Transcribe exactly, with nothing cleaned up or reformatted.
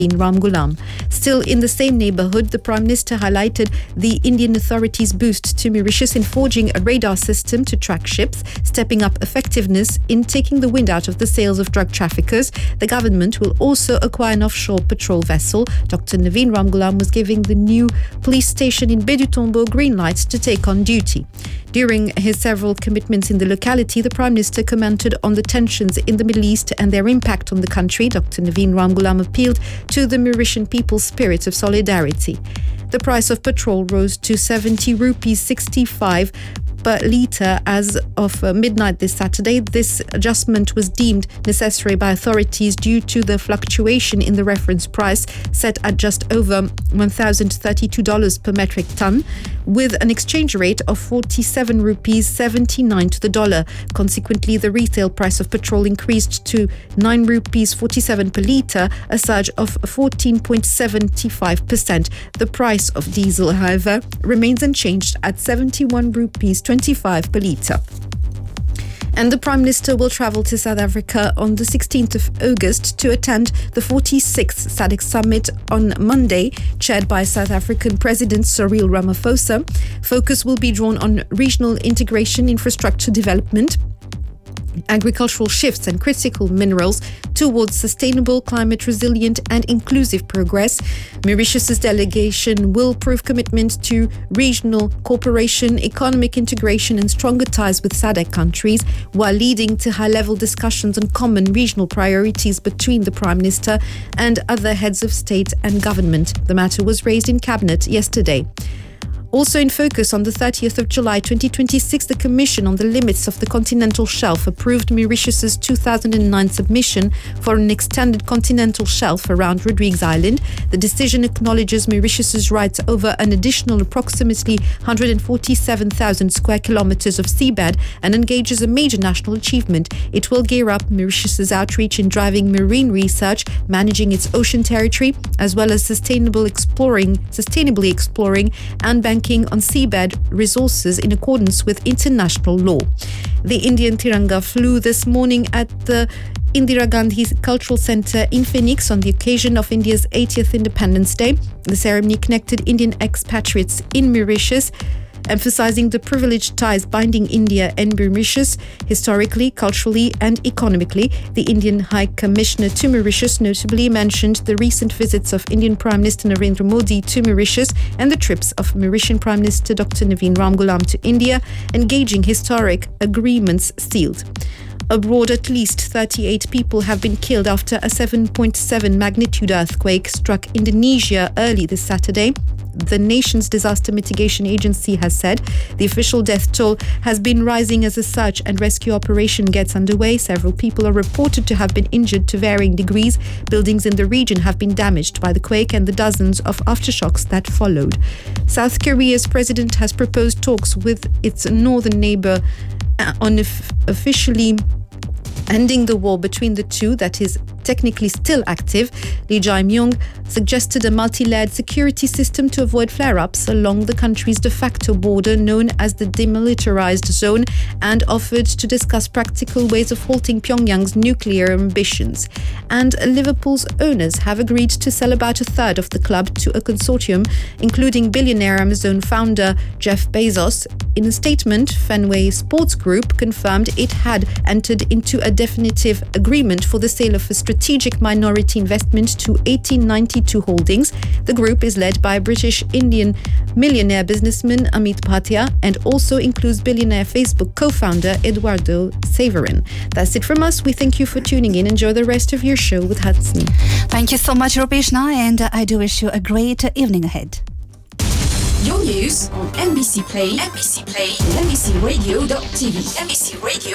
Ramgoolam. Still in the same neighbourhood, the Prime Minister highlighted the Indian authorities' boost to Mauritius in forging a radar system to track ships, stepping up effectiveness in taking the wind out of the sails of drug traffickers. The government will also acquire an offshore patrol vessel. Doctor Naveen Ramgoolam was giving the new police station in Bedu-Tombo green lights to take on duty. During his several commitments in the locality, the Prime Minister commented on the tensions in the Middle East and their impact on the country. Doctor Naveen Ramgoolam appealed to the Mauritian people's spirit of solidarity. The price of petrol rose to seventy rupees sixty-five per litre as of uh, midnight this Saturday. This adjustment was deemed necessary by authorities due to the fluctuation in the reference price set at just over one thousand thirty-two dollars per metric ton, with an exchange rate of forty-seven rupees seventy-nine to the dollar. Consequently, the retail price of petrol increased to nine rupees forty-seven per litre, a surge of fourteen point seven five percent. The price of diesel, however, remains unchanged at seventy-one rupees twenty-five per litre. And the Prime Minister will travel to South Africa on the sixteenth of August to attend the forty-sixth S A D C Summit on Monday, chaired by South African President Cyril Ramaphosa. Focus will be drawn on regional integration, infrastructure development, agricultural shifts and critical minerals towards sustainable, climate resilient and inclusive progress. Mauritius's delegation will prove commitment to regional cooperation, economic integration and stronger ties with S A D C countries, while leading to high-level discussions on common regional priorities between the Prime Minister and other heads of state and government. The matter was raised in Cabinet yesterday. Also in focus, on the thirtieth of July twenty twenty-six, the Commission on the Limits of the Continental Shelf approved Mauritius's two thousand nine submission for an extended continental shelf around Rodrigues Island. The decision acknowledges Mauritius's rights over an additional approximately one hundred forty-seven thousand square kilometres of seabed and engages a major national achievement. It will gear up Mauritius's outreach in driving marine research, managing its ocean territory, as well as sustainable exploring, sustainably exploring and banking on seabed resources in accordance with international law. The Indian Tiranga flew this morning at the Indira Gandhi Cultural Centre in Phoenix on the occasion of India's eightieth Independence Day. The ceremony connected Indian expatriates in Mauritius, emphasizing the privileged ties binding India and Mauritius historically, culturally and economically. The Indian High Commissioner to Mauritius notably mentioned the recent visits of Indian Prime Minister Narendra Modi to Mauritius and the trips of Mauritian Prime Minister Doctor Naveen Ramgoolam to India, engaging historic agreements sealed. Abroad, at least thirty-eight people have been killed after a seven point seven magnitude earthquake struck Indonesia early this Saturday. The nation's disaster mitigation agency has said the official death toll has been rising as a search and rescue operation gets underway. Several people are reported to have been injured to varying degrees. Buildings in the region have been damaged by the quake and the dozens of aftershocks that followed. South Korea's president has proposed talks with its northern neighbor on officially ending the war between the two that is technically still active. Lee Jae-myung suggested a multi-layered security system to avoid flare-ups along the country's de facto border known as the demilitarized zone, and offered to discuss practical ways of halting Pyongyang's nuclear ambitions. And Liverpool's owners have agreed to sell about a third of the club to a consortium including billionaire Amazon founder Jeff Bezos. In a statement, Fenway Sports Group confirmed it had entered into a definitive agreement for the sale of a strategic minority investment to eighteen ninety-two Holdings. The group is led by British-Indian millionaire businessman Amit Bhatia and also includes billionaire Facebook co-founder Eduardo Saverin. That's it from us. We thank you for tuning in. Enjoy the rest of your show with Hudson. Thank you so much, Rupeshna, and I do wish you a great evening ahead. Your news on N B C Play, N B C Play, N B C Radio dot T V, N B C Radio.